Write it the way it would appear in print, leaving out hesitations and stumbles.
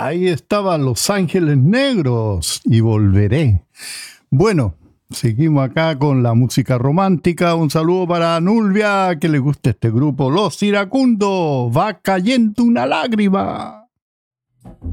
Ahí estaban Los Ángeles Negros y Volveré. Bueno, seguimos acá con la música romántica. Un saludo para Nulvia, que le gusta este grupo. Los Iracundos, va cayendo una lágrima.